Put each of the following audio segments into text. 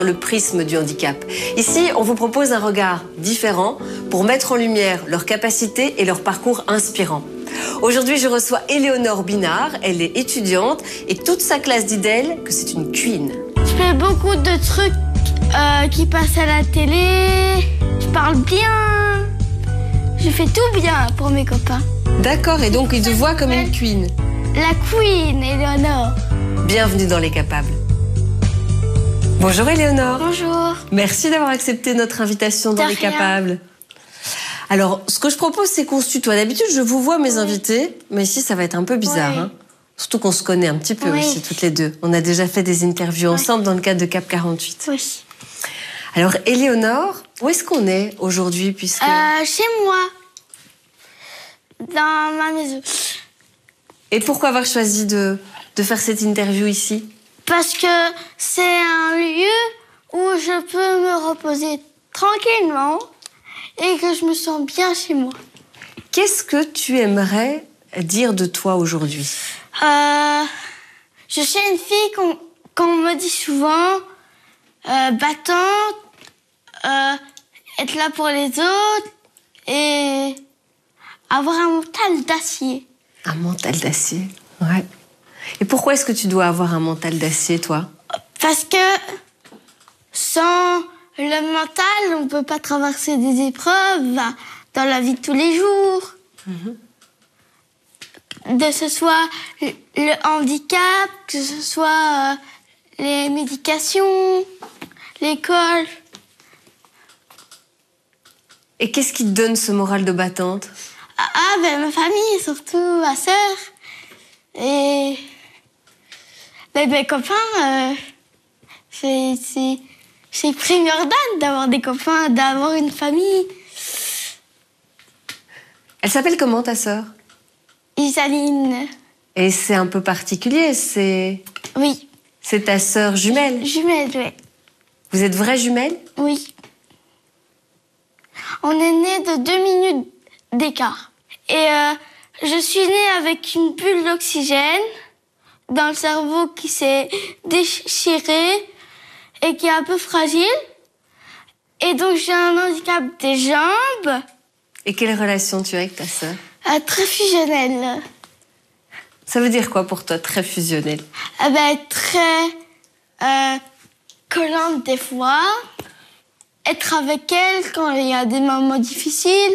Le prisme du handicap. Ici, on vous propose un regard différent pour mettre en lumière leurs capacités et leur parcours inspirant. Aujourd'hui, je reçois Éléonore Binard. Elle est étudiante et toute sa classe dit d'elle que c'est une queen. Je fais beaucoup de trucs qui passent à la télé. Je parle bien. Je fais tout bien pour mes copains. D'accord, et donc ils te voient comme une queen. La queen, Éléonore. Bienvenue dans Les Capables. Bonjour Éléonore. Bonjour. Merci d'avoir accepté notre invitation dans Les Capables. Alors, ce que je propose, c'est qu'on se tutoie. D'habitude, je vous vois mes invités, mais ici, ça va être un peu bizarre. Hein. Surtout qu'on se connaît un petit peu aussi, toutes les deux. On a déjà fait des interviews ensemble dans le cadre de Cap 48. Oui. Alors, Éléonore, où est-ce qu'on est aujourd'hui puisque... Chez moi. Dans ma maison. Et pourquoi avoir choisi de faire cette interview ici? Parce que c'est un lieu où je peux me reposer tranquillement et que je me sens bien chez moi. Qu'est-ce que tu aimerais dire de toi aujourd'hui? Je suis une fille qu'on me dit souvent battante, être là pour les autres et avoir un mental d'acier. Un mental d'acier, ouais. Et pourquoi est-ce que tu dois avoir un mental d'acier, toi? Parce que sans le mental, on ne peut pas traverser des épreuves dans la vie de tous les jours. Que ce soit le handicap, que ce soit les médications, l'école. Et qu'est-ce qui te donne ce moral de battante? Ma famille, surtout ma sœur. Et mes copains, c'est primordial d'avoir des copains, d'avoir une famille. Elle s'appelle comment, ta sœur? Isaline. Et c'est un peu particulier, c'est... Oui. C'est ta sœur jumelle? Jumelle, oui. Vous êtes vraies jumelles? Oui. On est nés de 2 minutes d'écart. Et je suis née avec une bulle d'oxygène dans le cerveau qui s'est déchiré et qui est un peu fragile. Et donc j'ai un handicap des jambes. Et quelle relation tu as avec ta sœur? Très fusionnelle. Ça veut dire quoi pour toi, très fusionnelle? Très collante des fois. Être avec elle quand il y a des moments difficiles.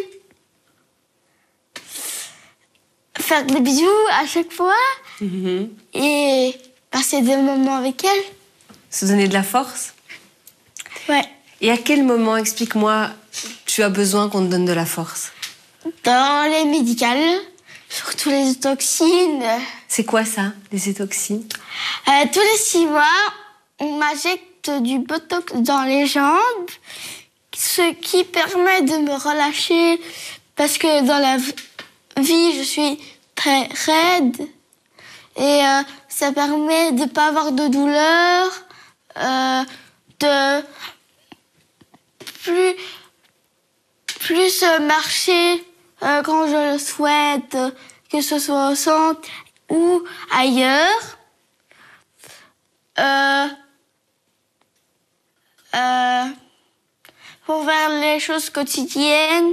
Faire des bisous à chaque fois. Et passer des moments avec elle. Se donner de la force? Ouais. Et à quel moment, explique-moi, tu as besoin qu'on te donne de la force? Dans les médicales, surtout les toxines. C'est quoi ça, les étoxines? Tous les 6 mois, on m'injecte du botox dans les jambes, ce qui permet de me relâcher parce que dans la vie, je suis très raide et ça permet de ne pas avoir de douleur, de plus marcher quand je le souhaite, que ce soit au centre ou ailleurs. Pour faire les choses quotidiennes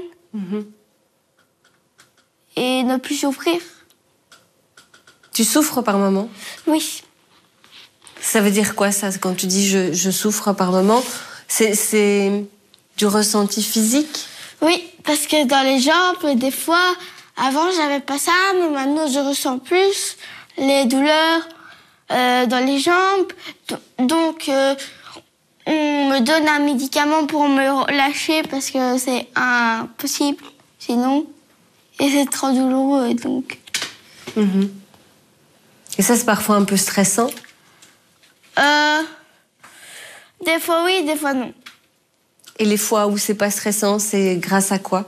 et ne plus souffrir. Tu souffres par moment? Oui. Ça veut dire quoi, ça, quand tu dis je souffre par moment? C'est du ressenti physique? Oui, parce que dans les jambes, des fois, avant, j'avais pas ça, mais maintenant, je ressens plus les douleurs dans les jambes. Donc, on me donne un médicament pour me relâcher parce que c'est impossible, sinon. Et c'est trop douloureux, donc. Et ça, c'est parfois un peu stressant? Des fois oui, des fois non. Et les fois où c'est pas stressant, c'est grâce à quoi?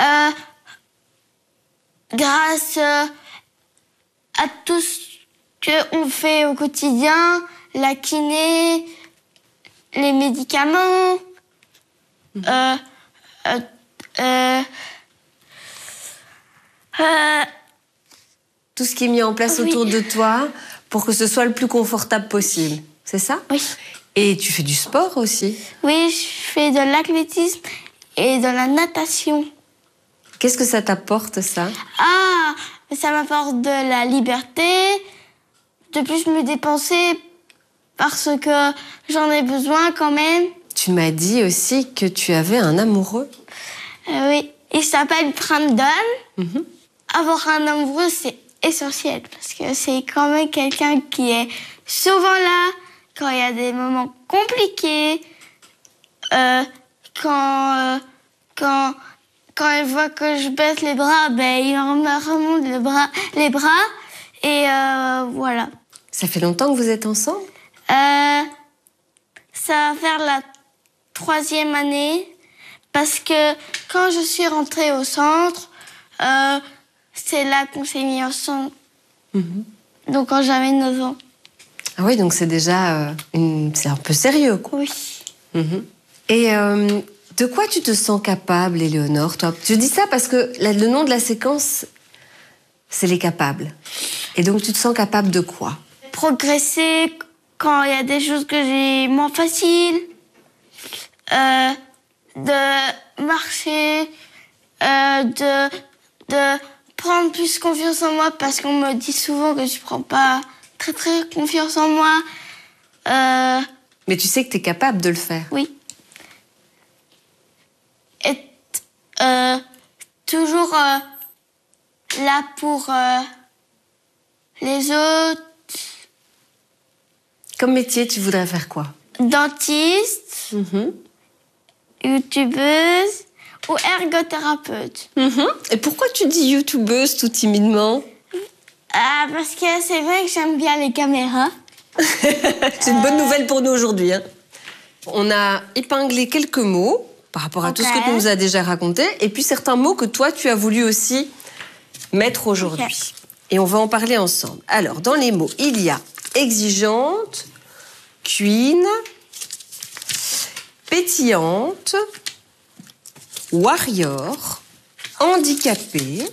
Grâce à tout ce qu'on fait au quotidien, la kiné, les médicaments, tout ce qui est mis en place autour de toi pour que ce soit le plus confortable possible. C'est ça? Oui. Et tu fais du sport aussi? Oui, je fais de l'athlétisme et de la natation. Qu'est-ce que ça t'apporte, ça? Ah, ça m'apporte de la liberté, de plus me dépenser parce que j'en ai besoin quand même. Tu m'as dit aussi que tu avais un amoureux. Oui, il s'appelle Brandon. Avoir un amoureux, c'est essentiel parce que c'est quand même quelqu'un qui est souvent là quand il y a des moments compliqués, quand il voit que je baisse les bras, ben il me remonte les bras et voilà. Ça fait longtemps que vous êtes ensemble? Ça va faire la 3e année parce que quand je suis rentrée au centre, c'est là qu'on s'est mis ensemble. Donc quand j'avais 9 ans. Ah oui, donc c'est déjà c'est un peu sérieux, quoi. Oui. Et de quoi tu te sens capable, Éléonore, toi? Je dis ça parce que le nom de la séquence, c'est les capables. Et donc tu te sens capable de quoi? Progresser quand il y a des choses que j'ai moins faciles, de marcher, de prendre plus confiance en moi parce qu'on me dit souvent que je prends pas très confiance en moi. Mais tu sais que tu es capable de le faire. Oui. Être toujours là pour les autres. Comme métier, tu voudrais faire quoi? Dentiste, youtubeuse ou ergothérapeute. Et pourquoi tu dis youtubeuse tout timidement? Parce que c'est vrai que j'aime bien les caméras. C'est une bonne nouvelle pour nous aujourd'hui. Hein. On a épinglé quelques mots par rapport à tout ce que tu nous as déjà raconté, et puis certains mots que toi, tu as voulu aussi mettre aujourd'hui. Et on va en parler ensemble. Alors, dans les mots, il y a exigeante, queen, pétillante, warrior, handicapée,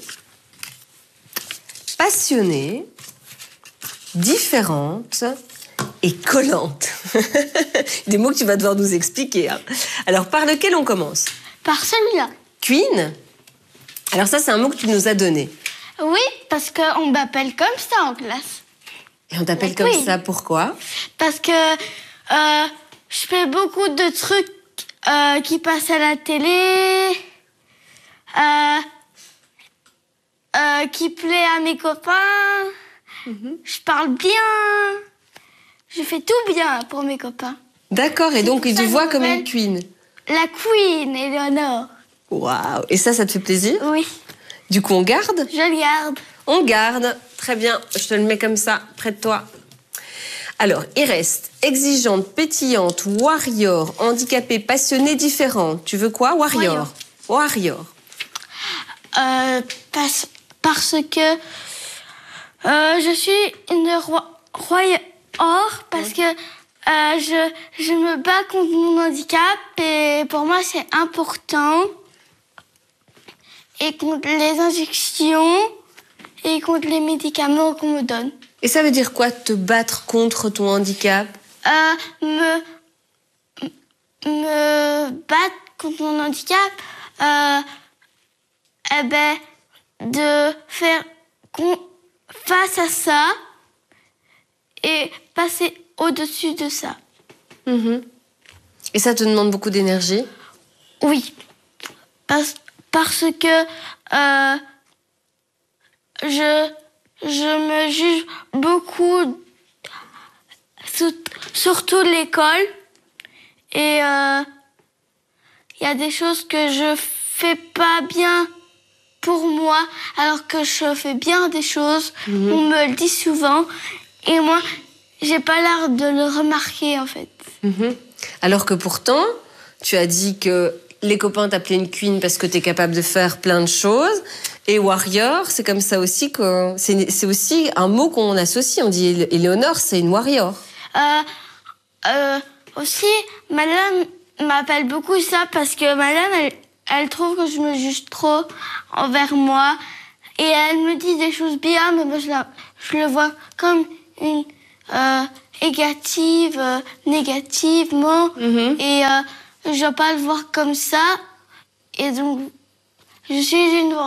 passionnée, différente et collante. Des mots que tu vas devoir nous expliquer. Hein. Alors, par lequel on commence? Par celui-là. Queen. Alors ça, c'est un mot que tu nous as donné. Oui, parce qu'on m'appelle comme ça en classe. Et on t'appelle comme ça, pourquoi? Parce que je fais beaucoup de trucs qui passent à la télé, qui plaît à mes copains. Je parle bien. Je fais tout bien pour mes copains. D'accord, et donc ils te voient comme une queen. La queen, Éléonore. Waouh! Et ça te fait plaisir? Oui. Du coup, on garde? Je le garde. On garde. Très bien, je te le mets comme ça, près de toi. Alors, il reste exigeante, pétillante, warrior, handicapée, passionnée, différente. Tu veux quoi? Warrior. Warrior. Parce que je suis une warrior parce que je me bats contre mon handicap et pour moi c'est important. Et contre les injections et contre les médicaments qu'on me donne. Et ça veut dire quoi, te battre contre ton handicap? Me battre contre mon handicap, de faire face à ça et passer au-dessus de ça. Et ça te demande beaucoup d'énergie? Oui, parce que je me juge beaucoup, surtout l'école. Et il y a des choses que je fais pas bien pour moi, alors que je fais bien des choses. On me le dit souvent. Et moi, j'ai pas l'air de le remarquer, en fait. Alors que pourtant, tu as dit que les copains t'appelaient une queen parce que tu es capable de faire plein de choses. Et warrior, c'est comme ça aussi que... C'est aussi un mot qu'on associe. On dit Éléonore, c'est une warrior. Aussi, madame m'appelle beaucoup ça parce que madame, elle trouve que je me juge trop envers moi. Et elle me dit des choses bien, mais moi, je le vois comme une négativement. Et je dois pas le voir comme ça. Et donc, je suis une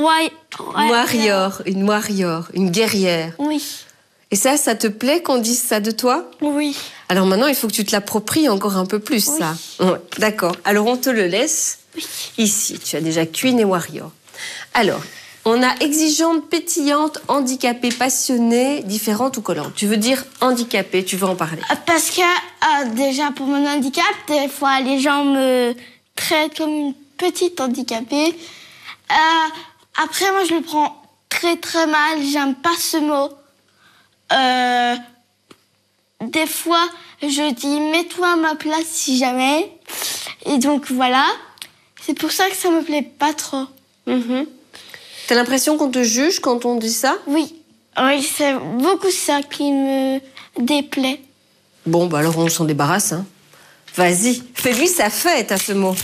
warrior, une guerrière. Oui. Et ça te plaît qu'on dise ça de toi? Oui. Alors maintenant, il faut que tu te l'appropries encore un peu plus, oui. ça. Ouais, d'accord. Alors, on te le laisse. Oui. Ici, tu as déjà Queen et Warrior. Alors, on a exigeante, pétillante, handicapée, passionnée, différente ou collante. Tu veux dire handicapée, tu veux en parler? Parce que, déjà, pour mon handicap, des fois, les gens me traitent comme une petite handicapée. Après, moi, je le prends très, très mal. J'aime pas ce mot. Des fois, je dis « mets-toi à ma place si jamais ». Et donc, voilà. C'est pour ça que ça me plaît pas trop. T'as l'impression qu'on te juge quand on dit ça? Oui. Oui, c'est beaucoup ça qui me déplaît. Bon, bah alors on s'en débarrasse, hein. Vas-y, fais-lui sa fête à ce mot.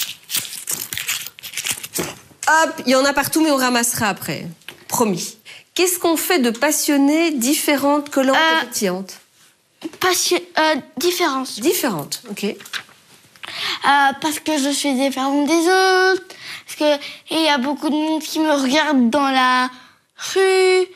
Hop, il y en a partout, mais on ramassera après. Promis. Qu'est-ce qu'on fait de passionnée, différente, collante et pétillante? Différence. Différente, ok. Parce que je suis différente des autres. Parce que il y a beaucoup de monde qui me regarde dans la rue.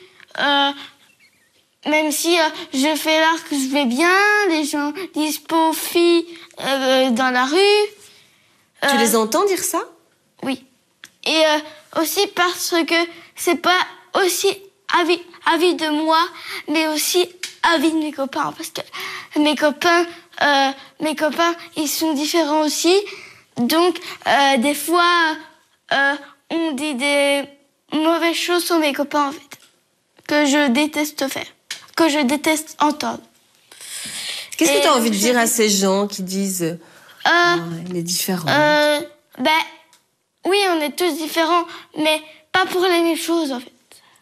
Même si je fais l'art que je vais bien, les gens disent pauvre fille dans la rue. Tu les entends dire ça? Oui. Et aussi parce que c'est pas aussi avis de moi, mais aussi avis de mes copains. Parce que mes copains, ils sont différents aussi. Donc, des fois, on dit des mauvaises choses sur mes copains, en fait. Que je déteste faire. Que je déteste entendre. Qu'est-ce que tu as envie de dire à ces gens qui disent elle est différente? Oui, on est tous différents, mais pas pour les mêmes choses, en fait.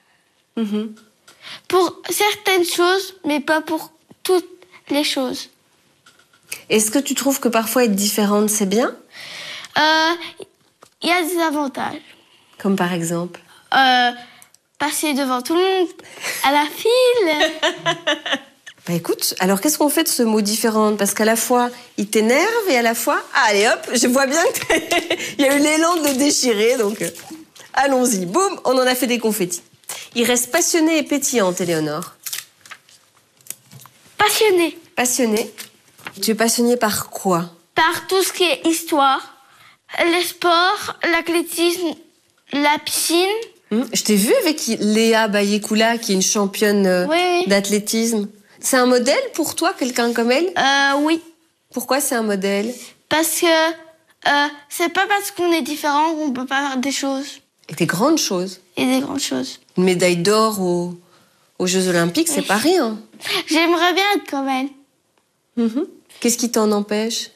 Pour certaines choses, mais pas pour toutes les choses. Est-ce que tu trouves que parfois être différente, c'est bien? Il y a des avantages. Comme par exemple? Passer devant tout le monde, à la file. Bah écoute, alors qu'est-ce qu'on fait de ce mot différente? Parce qu'à la fois, il t'énerve et à la fois, allez hop, je vois bien qu'il y a eu l'élan de le déchirer, donc allons-y. Boum, on en a fait des confettis. Il reste passionnée et pétillante, Éléonore. Passionnée. Passionnée. Tu es passionnée par quoi? Par tout ce qui est histoire, les sports, l'athlétisme, la piscine. Je t'ai vu avec Léa Bayekoula, qui est une championne d'athlétisme. C'est un modèle pour toi, quelqu'un comme elle? Oui. Pourquoi c'est un modèle? Parce que c'est pas parce qu'on est différent qu'on peut pas faire des choses. Et des grandes choses. Et des grandes choses. Une médaille d'or aux Jeux Olympiques, c'est pas rien. J'aimerais bien être comme elle. Qu'est-ce qui t'en empêche?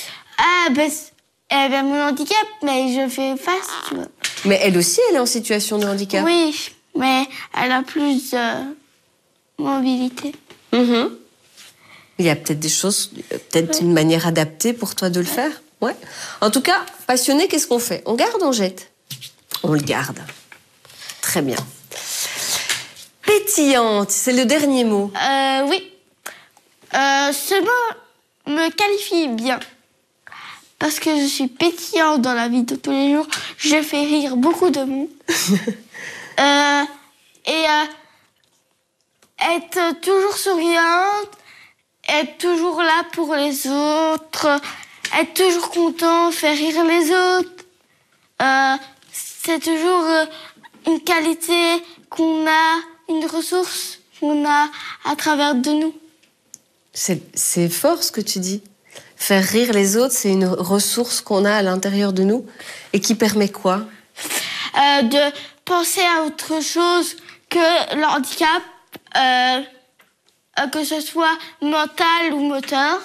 Mon handicap, mais je fais face, tu vois. Mais elle aussi, elle est en situation de handicap. Oui, mais elle a plus de mobilité. Il y a peut-être des choses, peut-être une manière adaptée pour toi de le faire. Ouais. En tout cas, passionnée, qu'est-ce qu'on fait? On garde, on jette? On le garde. Très bien. Pétillante, c'est le dernier mot. Oui. Ce mot me qualifie bien. Parce que je suis pétillante dans la vie de tous les jours. Je fais rire beaucoup de monde. Être toujours souriante, être toujours là pour les autres, être toujours content, faire rire les autres. C'est toujours une qualité qu'on a, une ressource qu'on a à travers de nous. C'est fort ce que tu dis. Faire rire les autres, c'est une ressource qu'on a à l'intérieur de nous et qui permet quoi? De penser à autre chose que le handicap, que ce soit mental ou moteur.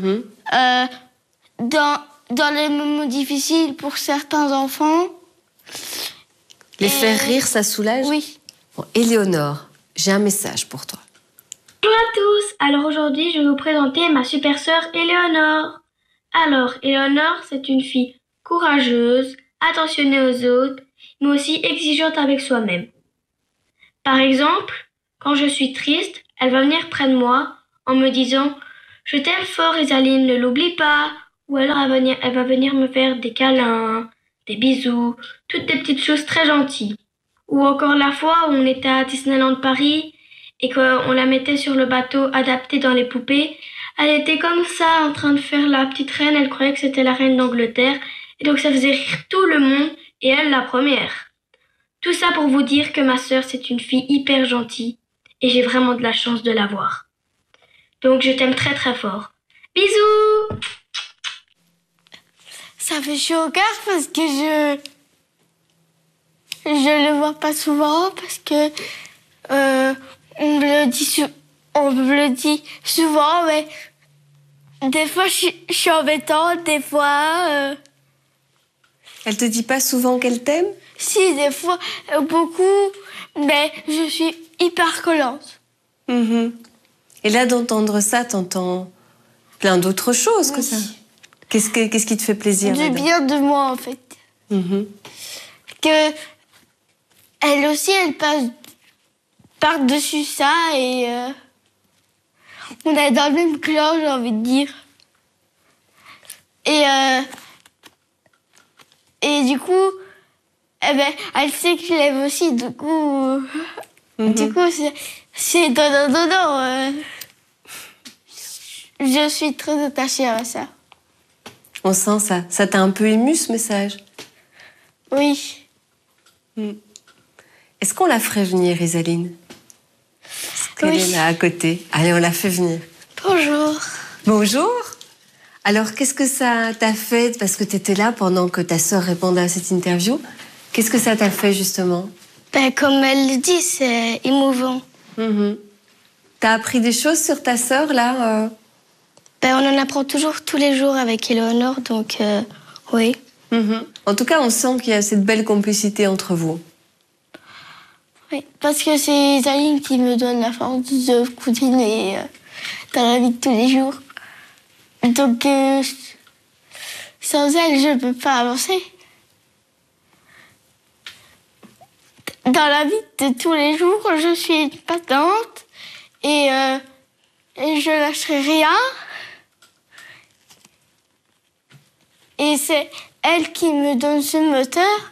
Dans les moments difficiles pour certains enfants. Les faire rire, ça soulage? Oui. Bon, Éléonore, j'ai un message pour toi. Bonjour à tous. Alors aujourd'hui, je vais vous présenter ma super sœur Éléonore. Alors, Éléonore, c'est une fille courageuse, attentionnée aux autres, mais aussi exigeante avec soi-même. Par exemple, quand je suis triste, elle va venir près de moi en me disant « Je t'aime fort, Isaline, ne l'oublie pas ». Ou alors elle va venir me faire des câlins, des bisous, toutes des petites choses très gentilles. Ou encore la fois où on était à Disneyland Paris et qu'on la mettait sur le bateau adapté dans les poupées, elle était comme ça en train de faire la petite reine, elle croyait que c'était la reine d'Angleterre et donc ça faisait rire tout le monde et elle la première. Tout ça pour vous dire que ma sœur c'est une fille hyper gentille et j'ai vraiment de la chance de l'avoir. Donc je t'aime très très fort. Bisous! Ça fait chaud au cœur parce que je le vois pas souvent parce que on me le dit souvent, mais des fois je suis embêtante, des fois. Elle te dit pas souvent qu'elle t'aime? Si, des fois beaucoup, mais je suis hyper collante. Et là, d'entendre ça, t'entends plein d'autres choses que ça. Qu'est-ce qui te fait plaisir? Du bien de moi, en fait. Que elle aussi, elle passe par-dessus ça et on est dans le même clan, j'ai envie de dire. Et du coup, elle sait que je l'aime aussi, du coup, c'est donnant. Je suis très attachée à ça. On sent ça. Ça t'a un peu ému, ce message? Oui. Est-ce qu'on la ferait venir, Isaline? Est-ce qu'elle est là à côté? Allez, on la fait venir. Bonjour. Bonjour. Alors, qu'est-ce que ça t'a fait? Parce que tu étais là pendant que ta sœur répondait à cette interview. Qu'est-ce que ça t'a fait, justement? Comme elle le dit, c'est émouvant. T'as appris des choses sur ta sœur, là On en apprend toujours tous les jours avec Éléonore, donc oui. En tout cas, on sent qu'il y a cette belle complicité entre vous. Oui, parce que c'est Isaline qui me donne la force de continuer dans la vie de tous les jours. Donc, sans elle, je ne peux pas avancer. Dans la vie de tous les jours, je suis une battante et je lâcherai rien. Et c'est elle qui me donne ce moteur.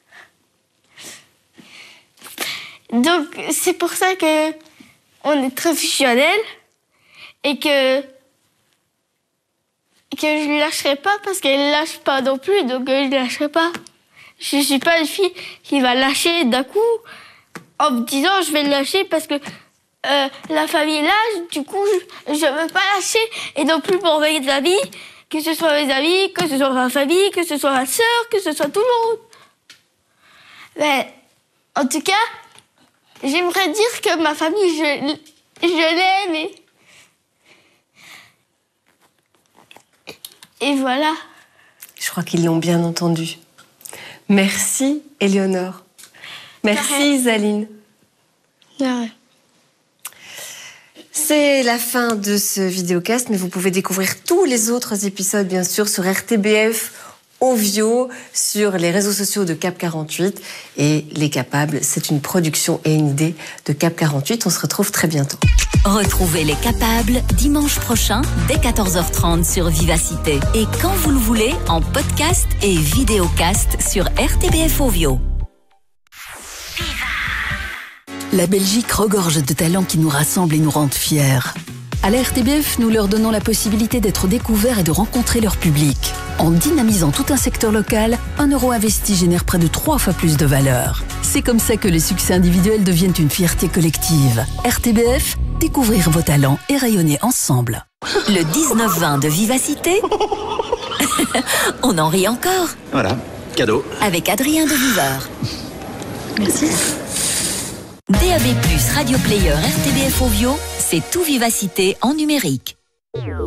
Donc, c'est pour ça que on est très fusionnels et que je ne lâcherai pas parce qu'elle ne lâche pas non plus, donc je ne lâcherai pas. Je ne suis pas une fille qui va lâcher d'un coup en me disant je vais le lâcher parce que la famille lâche, du coup je ne veux pas lâcher et non plus pour mes amis, que ce soit mes amis, que ce soit ma famille, que ce soit ma sœur, que ce soit tout le monde. Mais en tout cas, j'aimerais dire que ma famille, je l'aime et voilà. Je crois qu'ils l'ont bien entendu. Merci, Éléonore. Merci, Isaline. Ouais. C'est la fin de ce vidéocast, mais vous pouvez découvrir tous les autres épisodes, bien sûr, sur RTBF, Ovio, sur les réseaux sociaux de Cap 48. Et Les Capables, c'est une production et une idée de Cap 48. On se retrouve très bientôt. Retrouvez Les Capables dimanche prochain dès 14h30 sur Vivacité. Et quand vous le voulez, en podcast et vidéocast sur RTBF Ovio. La Belgique regorge de talents qui nous rassemblent et nous rendent fiers. À la RTBF, nous leur donnons la possibilité d'être découverts et de rencontrer leur public. En dynamisant tout un secteur local, 1 euro investi génère près de 3 fois plus de valeur. C'est comme ça que les succès individuels deviennent une fierté collective. RTBF, découvrir vos talents et rayonner ensemble. Le 19-20 de Vivacité, on en rit encore. Voilà, cadeau. Avec Adrien de Viveur. Merci. DAB+, Radio Player, RTBF Ovio, c'est tout Vivacité en numérique.